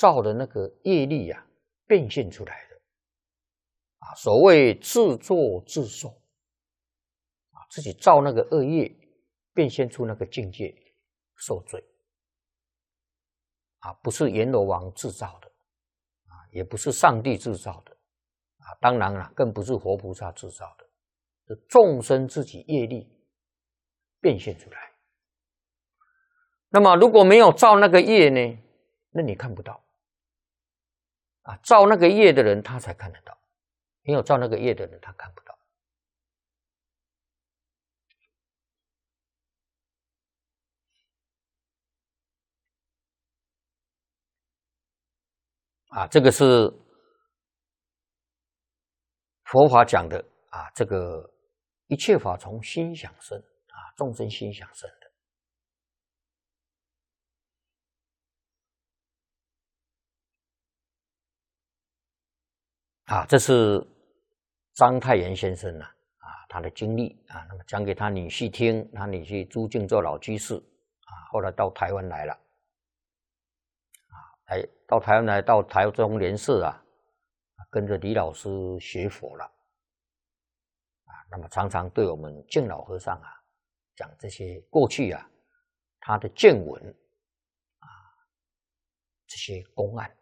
造的那个业力啊变现出来的啊。所谓自作自受啊，自己造那个恶业，变现出那个境界，受罪啊，不是阎罗王制造的啊，也不是上帝制造的啊，当然了，更不是活菩萨制造的，是众生自己业力变现出来。那么如果没有造那个业呢，那你看不到啊，造那个业的人他才看得到，没有造那个业的人他看不到。啊，这个是佛法讲的啊，这个一切法从心想生啊，众生心想生的。啊，这是章太炎先生啊，他的经历啊，那么讲给他女婿听，他女婿朱敬做老居士啊，后来到台湾来了，到台湾来，到台中莲社啊，跟着李老师学佛了啊，那么常常对我们敬老和尚啊讲这些过去啊他的见闻啊，这些公案。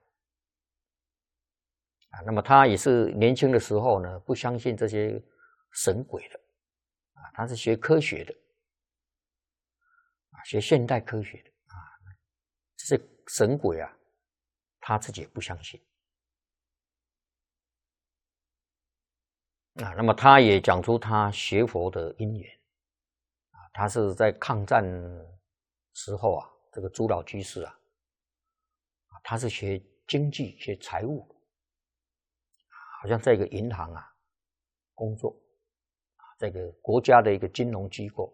啊，那么他也是年轻的时候呢，不相信这些神鬼的，啊，他是学科学的，啊，学现代科学的，啊，这些神鬼啊，他自己也不相信，啊，那么他也讲出他学佛的因缘，啊，他是在抗战时候啊，这个朱老居士啊，他是学经济、学财务的。好像在一个银行啊工作，这个国家的一个金融机构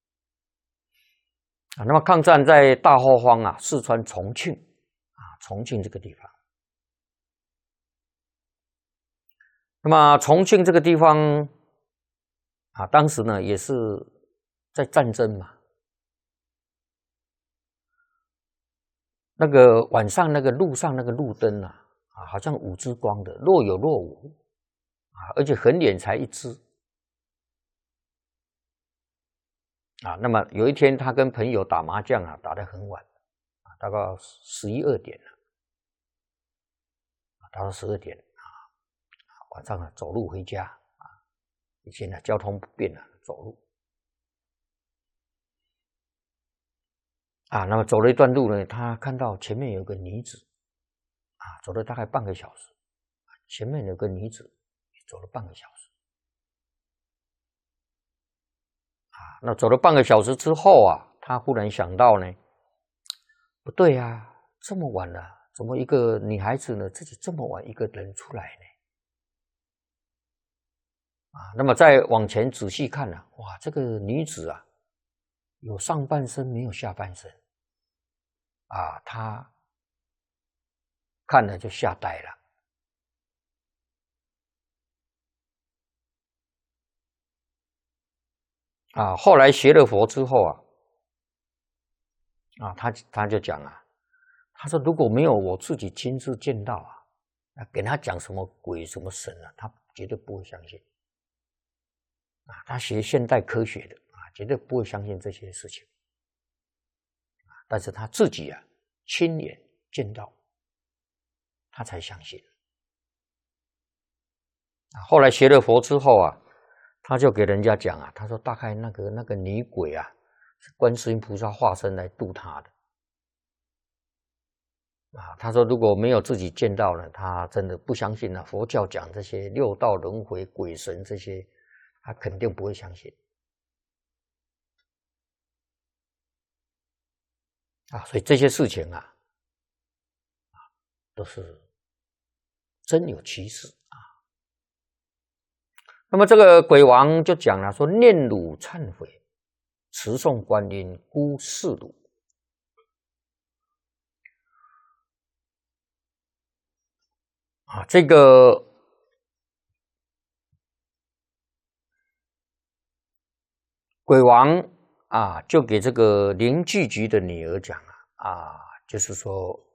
啊。那么抗战在大后方啊，四川重庆啊，重庆这个地方。那么重庆这个地方啊，当时呢也是在战争嘛。那个晚上那个路上那个路灯啊，好像五支光的，若有若无啊，而且很远才一支啊。那么有一天，他跟朋友打麻将啊，打得很晚啊，大概11、12点了，打到12点啊，晚上啊走路回家啊，以前呢交通不便啊，走路啊。那么走了一段路呢，他看到前面有个女子啊，走了大概半个小时，前面有个女子走了半个小时。那走了半个小时之后啊，他忽然想到呢，不对啊，这么晚了，怎么一个女孩子呢，自己这么晚一个人出来呢？啊，那么再往前仔细看啊，哇，这个女子啊，有上半身没有下半身，啊，他看了就吓呆了。啊，后来学了佛之后啊，他就讲啊，他说如果没有我自己亲自见到啊，那给他讲什么鬼什么神啊，他绝对不会相信。啊，他学现代科学的啊，绝对不会相信这些事情。但是他自己啊，亲眼见到，他才相信。啊，后来学了佛之后啊，他就给人家讲啊，他说大概那个女鬼啊，是观世音菩萨化身来度他的。啊，他说如果没有自己见到呢，他真的不相信了。佛教讲这些六道轮回、鬼神这些，他肯定不会相信。啊，所以这些事情啊，都是真有其事啊。那么这个鬼王就讲了说，念汝忏悔，持诵观音，孤视汝。啊，这个鬼王啊，就给这个灵济局的女儿讲啊，就是说